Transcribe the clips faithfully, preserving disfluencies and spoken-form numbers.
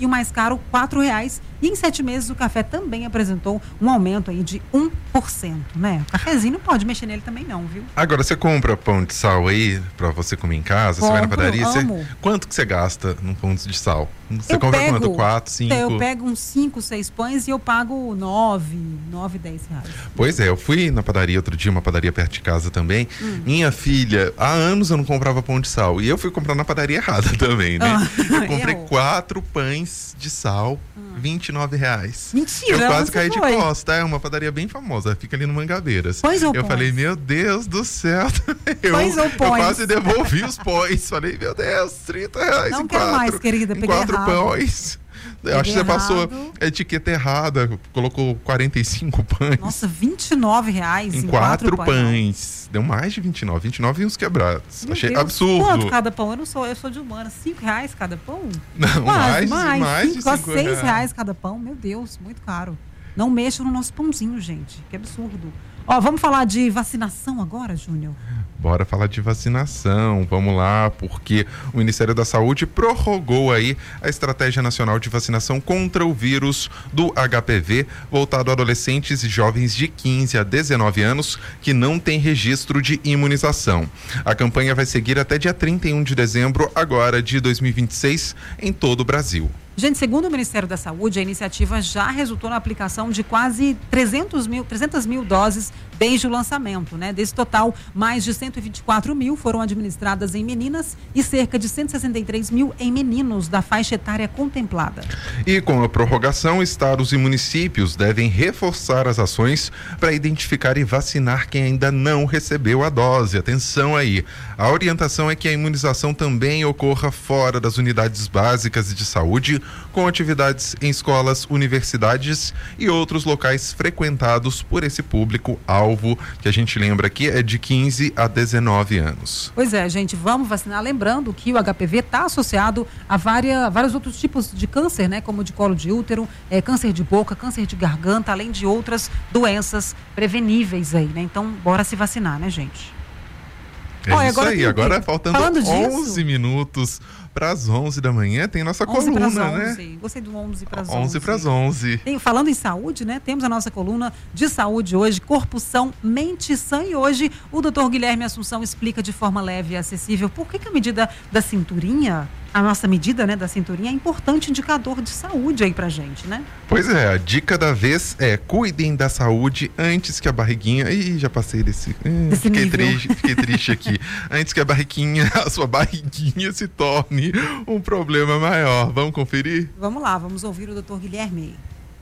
e o mais caro quatro reais. E em sete meses o café também apresentou um aumento aí de um por cento, né? O cafezinho não pode mexer nele também não, viu? Agora, você compra pão de sal aí pra você comer em casa? Compro, você vai na padaria? Amo. Você, quanto que você gasta num pão de sal? Você eu compra pego, quanto? Quatro, cinco? Eu pego uns cinco, seis pães e eu pago nove, nove, dez reais. Pois é, eu fui na padaria outro dia, uma padaria perto de casa também. Hum. Minha filha, há anos eu não comprava pão de sal. E eu fui comprar na padaria errada também, né? Ah, eu comprei eu. quatro pães de sal, hum. vinte e nove reais. Mentira, eu quase caí foi? de costa. É uma padaria bem famosa, fica ali no Mangabeiras. Pães ou eu pães? falei, meu Deus do céu. eu, pães ou eu pães? quase devolvi os pães. Falei, meu Deus, trinta reais não em quero quatro. mais, querida, peguei quatro errado. pães. Eu acho que você passou a etiqueta errada, colocou quarenta e cinco pães. Nossa, vinte e nove reais em, em quatro, quatro pães. pães. Deu mais de vinte e nove, vinte e nove e uns quebrados. Meu Achei Deus. absurdo. Quanto cada pão? Eu não sou, eu sou de humana. Cinco reais cada pão? Não, Quase, mais, mais, mais cinco, de quase cinco seis reais. reais cada pão. Meu Deus, muito caro. Não mexa no nosso pãozinho, gente. Que absurdo. Ó, vamos falar de vacinação agora, Júnior? Bora falar de vacinação, vamos lá, porque o Ministério da Saúde prorrogou aí a Estratégia Nacional de Vacinação contra o vírus do H P V, voltado a adolescentes e jovens de quinze a dezenove anos que não têm registro de imunização. A campanha vai seguir até dia trinta e um de dezembro, agora de dois mil e vinte e seis, em todo o Brasil. Gente, segundo o Ministério da Saúde, a iniciativa já resultou na aplicação de quase trezentas mil doses desde o lançamento, né? Desse total, mais de cento e vinte e quatro mil foram administradas em meninas e cerca de cento e sessenta e três mil em meninos da faixa etária contemplada. E com a prorrogação, estados e municípios devem reforçar as ações para identificar e vacinar quem ainda não recebeu a dose. Atenção aí, a orientação é que a imunização também ocorra fora das unidades básicas de saúde, com atividades em escolas, universidades e outros locais frequentados por esse público-alvo, que a gente lembra aqui é de quinze a dezenove anos. Pois é, gente, vamos vacinar. Lembrando que o H P V está associado a várias, vários outros tipos de câncer, né? Como de colo de útero, é, câncer de boca, câncer de garganta, além de outras doenças preveníveis aí, né? Então, bora se vacinar, né, gente? É Olha, isso agora aí, tem, agora tem, faltando onze disso, minutos para as onze da manhã, tem nossa coluna, onze, né? Gostei do onze para as onze. onze para as onze. Tem, falando em saúde, né? Temos a nossa coluna de saúde hoje, Corpo São, Mente Sã, e hoje o doutor Guilherme Assunção explica de forma leve e acessível por que, que a medida da cinturinha, a nossa medida, né, da cinturinha é importante indicador de saúde aí pra gente, né? Pois é, a dica da vez é: cuidem da saúde antes que a barriguinha... Ih, já passei desse... Hum, desse fiquei, nível. triste, fiquei triste aqui. Antes que a barriguinha, a sua barriguinha se torne um problema maior. Vamos conferir? Vamos lá, vamos ouvir o doutor Guilherme.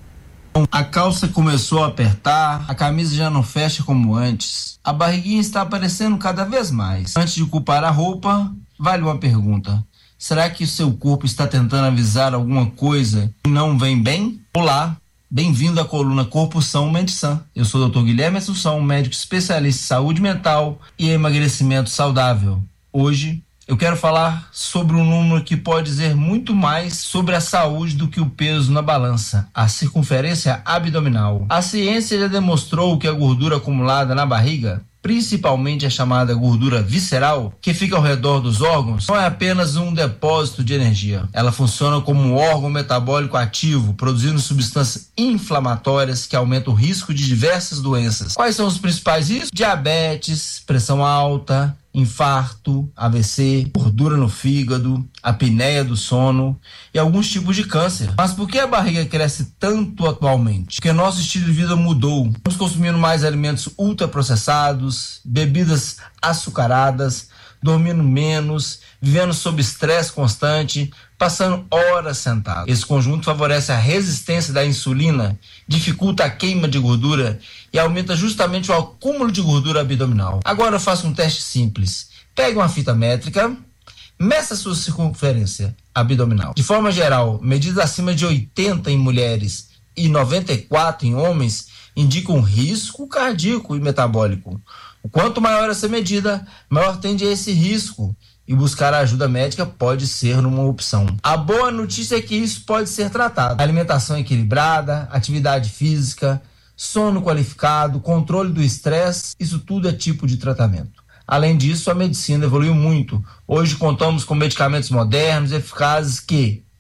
A calça começou a apertar, a camisa já não fecha como antes. A barriguinha está aparecendo cada vez mais. Antes de culpar a roupa, vale uma pergunta. Será que o seu corpo está tentando avisar alguma coisa que não vem bem? Olá, bem-vindo à coluna Corpo São, Mente Sã. Eu sou o doutor Guilherme Assunção, médico especialista em saúde mental e emagrecimento saudável. Hoje eu quero falar sobre um número que pode dizer muito mais sobre a saúde do que o peso na balança: a circunferência abdominal. A ciência já demonstrou que a gordura acumulada na barriga, principalmente a chamada gordura visceral, que fica ao redor dos órgãos, não é apenas um depósito de energia. Ela funciona como um órgão metabólico ativo, produzindo substâncias inflamatórias que aumentam o risco de diversas doenças. Quais são os principais riscos? Diabetes, pressão alta, infarto, A V C, gordura no fígado, apneia do sono e alguns tipos de câncer. Mas por que a barriga cresce tanto atualmente? Porque nosso estilo de vida mudou. Estamos consumindo mais alimentos ultraprocessados, bebidas açucaradas, dormindo menos, vivendo sob estresse constante, passando horas sentado. Esse conjunto favorece a resistência da insulina, dificulta a queima de gordura e aumenta justamente o acúmulo de gordura abdominal. Agora eu faço um teste simples. Pegue uma fita métrica, meça a sua circunferência abdominal. De forma geral, medidas acima de oitenta em mulheres e noventa e quatro em homens indicam risco cardíaco e metabólico. O quanto maior essa medida, maior tende a esse risco, e buscar ajuda médica pode ser uma opção. A boa notícia é que isso pode ser tratado. Alimentação equilibrada, atividade física, sono qualificado, controle do estresse, isso tudo é tipo de tratamento. Além disso, a medicina evoluiu muito. Hoje contamos com medicamentos modernos e eficazes que,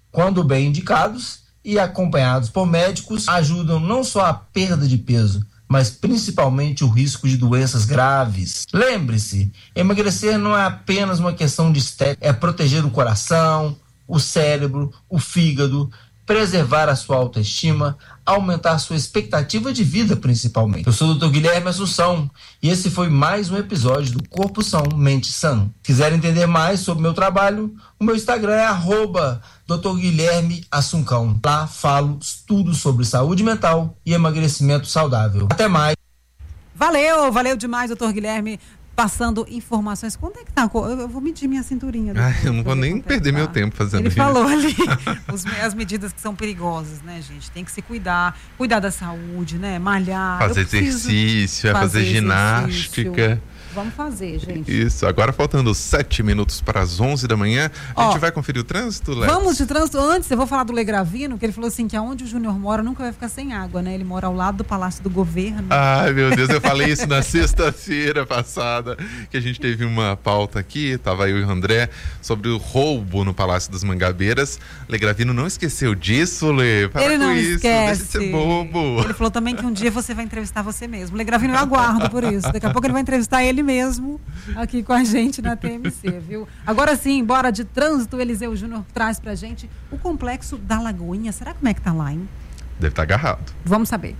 quando bem indicados e acompanhados por médicos, ajudam não só a perda de peso, mas principalmente o risco de doenças graves. Lembre-se, emagrecer não é apenas uma questão de estética, é proteger o coração, o cérebro, o fígado, preservar a sua autoestima, aumentar sua expectativa de vida principalmente. Eu sou o doutor Guilherme Assunção e esse foi mais um episódio do Corpo São, Mente Sã. Se quiser entender mais sobre o meu trabalho, o meu Instagram é arroba doutor Guilherme Assuncão. Lá falo tudo sobre saúde mental e emagrecimento saudável. Até mais. Valeu, valeu demais, doutor Guilherme. Passando informações. Quanto é que tá? Eu vou medir minha cinturinha. Ai, eu não vou nem perder meu tempo fazendo Ele isso. Ele falou ali os, as medidas que são perigosas, né, gente? Tem que se cuidar, cuidar da saúde, né? Malhar. Fazer exercício, fazer, fazer ginástica. Exercício. Vamos fazer, gente. Isso, agora faltando sete minutos para as onze da manhã, a Ó, gente vai conferir o trânsito, Léo? Vamos de trânsito. Antes, eu vou falar do Legravino, que ele falou assim, que aonde o Júnior mora nunca vai ficar sem água, né? Ele mora ao lado do Palácio do Governo. Ai, meu Deus, eu falei isso na sexta-feira passada, que a gente teve uma pauta aqui, tava eu e o André, sobre o roubo no Palácio das Mangabeiras. Legravino não esqueceu disso, Lê? Para ele não com isso, esquece. Deixa de ser bobo. Ele falou também que um dia você vai entrevistar você mesmo. Legravino, eu aguardo por isso. Daqui a pouco ele vai entrevistar ele mesmo aqui com a gente na T M C, viu? Agora sim, bora de trânsito. O Eliseu Júnior traz pra gente o complexo da Lagoinha. Será como é que tá lá, hein? Deve estar agarrado. Vamos saber.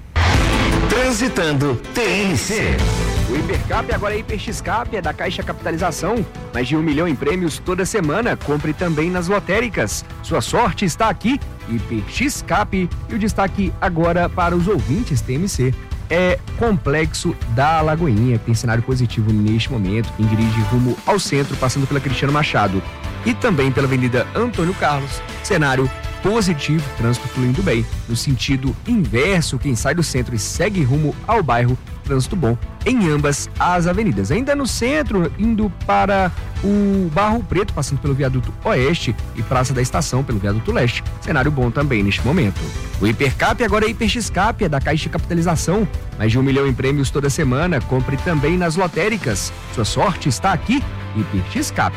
Transitando T M C. O Hipercap agora é Hiperxcap, é da Caixa Capitalização. Mais de um milhão em prêmios toda semana. Compre também nas lotéricas. Sua sorte está aqui, Hiperxcap. E o destaque agora para os ouvintes T M C. É Complexo da Lagoinha, que tem cenário positivo neste momento, quem dirige rumo ao centro, passando pela Cristiano Machado e também pela Avenida Antônio Carlos, cenário positivo, trânsito fluindo bem. No sentido inverso, quem sai do centro e segue rumo ao bairro, trânsito bom em ambas as avenidas. Ainda no centro, indo para o Barro Preto, passando pelo viaduto Oeste e Praça da Estação pelo viaduto Leste, cenário bom também neste momento. O Hipercap agora é Hiperxcap, é da Caixa Capitalização, mais de um milhão em prêmios toda semana. Compre também nas lotéricas. Sua sorte está aqui, Hiperxcap.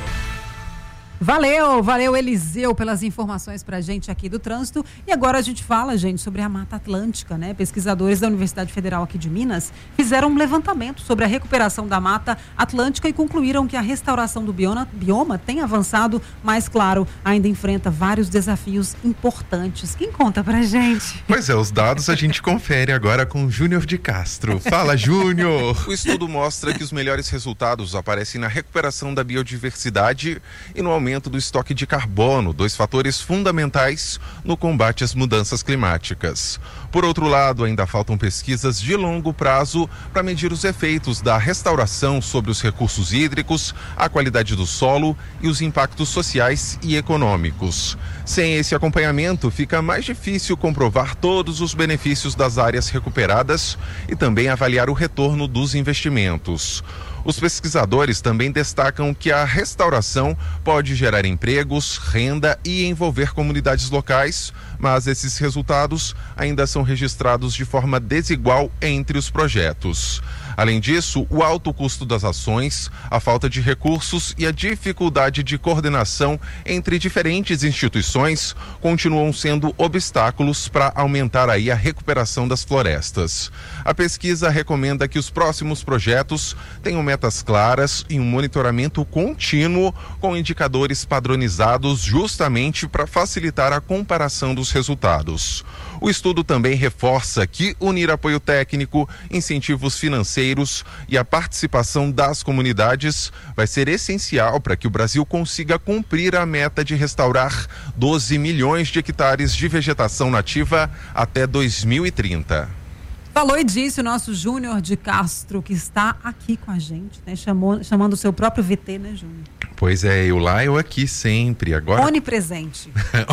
Valeu, valeu Eliseu pelas informações pra gente aqui do trânsito. E agora a gente fala, gente, sobre a Mata Atlântica, né? Pesquisadores da Universidade Federal aqui de Minas fizeram um levantamento sobre a recuperação da Mata Atlântica e concluíram que a restauração do bioma, bioma tem avançado, mas claro, ainda enfrenta vários desafios importantes. Quem conta pra gente? Pois é, os dados a gente confere agora com o Júnior de Castro. Fala, Júnior! O estudo mostra que os melhores resultados aparecem na recuperação da biodiversidade e no aumento do estoque de carbono, dois fatores fundamentais no combate às mudanças climáticas. Por outro lado, ainda faltam pesquisas de longo prazo para medir os efeitos da restauração sobre os recursos hídricos, a qualidade do solo e os impactos sociais e econômicos. Sem esse acompanhamento, fica mais difícil comprovar todos os benefícios das áreas recuperadas e também avaliar o retorno dos investimentos. Os pesquisadores também destacam que a restauração pode gerar empregos, renda e envolver comunidades locais, mas esses resultados ainda são registrados de forma desigual entre os projetos. Além disso, o alto custo das ações, a falta de recursos e a dificuldade de coordenação entre diferentes instituições continuam sendo obstáculos para aumentar aí a recuperação das florestas. A pesquisa recomenda que os próximos projetos tenham metas claras e um monitoramento contínuo com indicadores padronizados justamente para facilitar a comparação dos resultados. O estudo também reforça que unir apoio técnico, incentivos financeiros e a participação das comunidades vai ser essencial para que o Brasil consiga cumprir a meta de restaurar doze milhões de hectares de vegetação nativa até dois mil e trinta. Falou e disse o nosso Júnior de Castro, que está aqui com a gente, né? Chamou, chamando o seu próprio V T, né, Júnior? Pois é, eu lá, eu aqui sempre. Agora... Onipresente.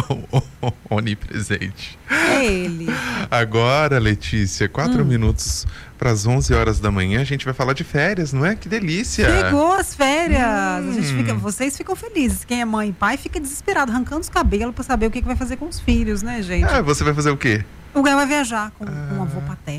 Onipresente. É ele. Agora, Letícia, quatro hum. minutos para as onze horas da manhã, a gente vai falar de férias, não é? Que delícia! Chegou as férias! Hum. A gente fica, vocês ficam felizes. Quem é mãe e pai fica desesperado, arrancando os cabelos para saber o que, que vai fazer com os filhos, né, gente? Ah, você vai fazer o quê? O Gael vai viajar com, ah. com um avô paterno. Então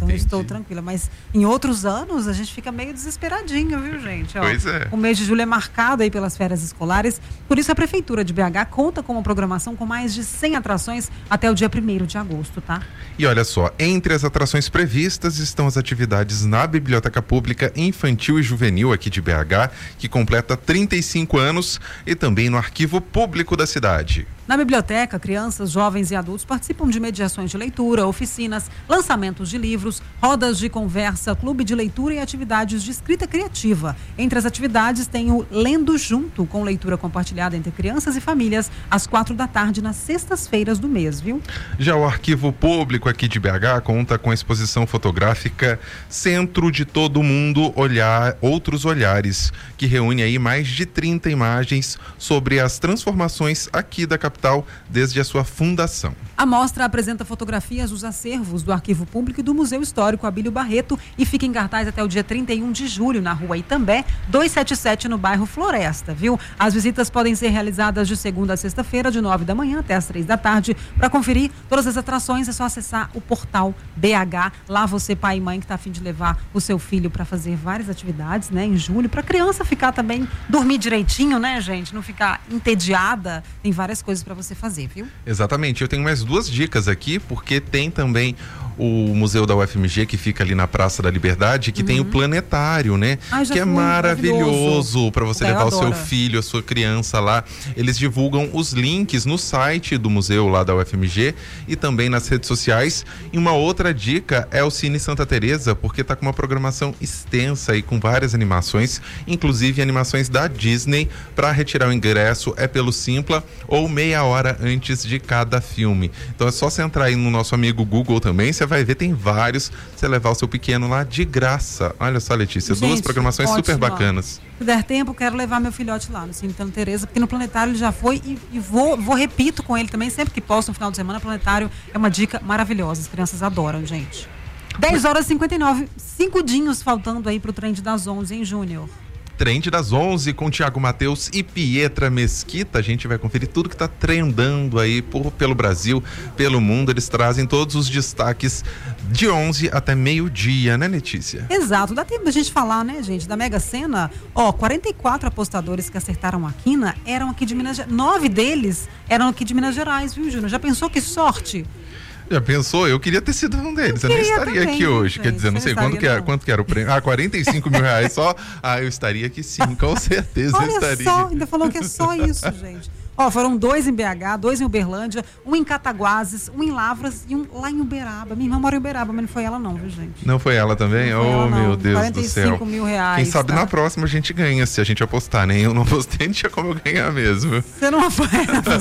então eu estou tranquila. Mas em outros anos a gente fica meio desesperadinho, viu, gente? Ó, pois é. O mês de julho é marcado aí pelas férias escolares, por isso a Prefeitura de B H conta com uma programação com mais de cem atrações até o dia primeiro de agosto, tá? E olha só, entre as atrações previstas estão as atividades na Biblioteca Pública Infantil e Juvenil aqui de B H, que completa trinta e cinco anos, e também no Arquivo Público da cidade. Na biblioteca, crianças, jovens e adultos participam de mediações de leitura, oficinas, lançamentos de livros, rodas de conversa, clube de leitura e atividades de escrita criativa. Entre as atividades tem o Lendo Junto, com leitura compartilhada entre crianças e famílias, às quatro da tarde, nas sextas-feiras do mês, viu? Já o Arquivo Público aqui de B H conta com a exposição fotográfica Centro de Todo Mundo Olhar, Outros Olhares, que reúne aí mais de trinta imagens sobre as transformações aqui da capital desde a sua fundação. A mostra apresenta fotografias dos acervos do Arquivo Público e do Museu Histórico Abílio Barreto e fica em cartaz até o dia trinta e um de julho, na rua Itambé, duzentos e setenta e sete, no bairro Floresta, viu? As visitas podem ser realizadas de segunda a sexta-feira, de nove da manhã até as três da tarde. Para conferir todas as atrações, é só acessar o portal B H. Lá você, pai e mãe, que está a fim de levar o seu filho para fazer várias atividades, né, em julho, para a criança ficar também, dormir direitinho, né, gente? Não ficar entediada. Tem várias coisas para você fazer, viu? Exatamente. Eu tenho mais duas dicas aqui, porque tem também o Museu da U F M G, que fica ali na Praça da Liberdade, que uhum. tem o planetário, né? Ah, que é fui, maravilhoso para você levar adora. o seu filho, a sua criança lá. Eles divulgam os links no site do museu lá da U F M G e também nas redes sociais. E uma outra dica é o Cine Santa Teresa, porque tá com uma programação extensa aí com várias animações, inclusive animações da Disney. Para retirar o ingresso é pelo Simpla ou meia hora antes de cada filme. Então é só você entrar aí no nosso amigo Google também, você vai ver, tem vários, você levar o seu pequeno lá de graça. Olha só, Letícia, gente, duas programações ótimo, super bacanas. Se der tempo, quero levar meu filhote lá no Cine Santa Teresa, porque no Planetário ele já foi e, e vou, vou repito com ele também, sempre que posso no final de semana. Planetário é uma dica maravilhosa, as crianças adoram, gente. dez horas e cinquenta e nove, cinco dinhos faltando aí pro Trend das onze, hein, Júnior? Trend das onze com Thiago Mateus e Pietra Mesquita. A gente vai conferir tudo que está trendando aí por, pelo Brasil, pelo mundo. Eles trazem todos os destaques de onze até meio-dia, né, Letícia? Exato, dá tempo da gente falar, né, gente, da Mega Sena. Ó, quarenta e quatro apostadores que acertaram a quina eram aqui de Minas Gerais. Nove deles eram aqui de Minas Gerais, viu, Júnior? Já pensou que sorte? Já pensou? Eu queria ter sido um deles. Eu, eu nem estaria também, aqui hoje. Gente, quer dizer, não sei quanto que, era, quanto que era o prêmio. Ah, quarenta e cinco mil reais só. Ah, eu estaria aqui sim, com certeza. Olha eu estaria. Só, ainda falou que é só isso, gente. Ó, foram dois em B H, dois em Uberlândia, um em Cataguases, um em Lavras e um lá em Uberaba. Minha irmã mora em Uberaba, mas não foi ela não, viu, gente? Não foi ela também? Não foi oh, ela, não. Meu Deus quarenta e cinco do céu. mil reais. Quem sabe tá? na próxima a gente ganha, se a gente apostar, né? Eu não apostei, não tinha como eu ganhar mesmo. Você não apostei?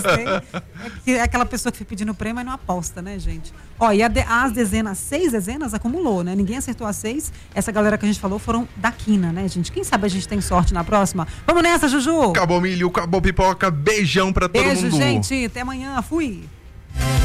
É, é aquela pessoa que fica pedindo prêmio, mas não aposta, né, gente? Ó, e a de, as dezenas, seis dezenas acumulou, né? Ninguém acertou as seis. Essa galera que a gente falou foram da quina, né, gente? Quem sabe a gente tem sorte na próxima? Vamos nessa, Juju! Acabou milho, acabou pipoca. Beijão pra todo Beijo, mundo. gente. Até amanhã. Fui.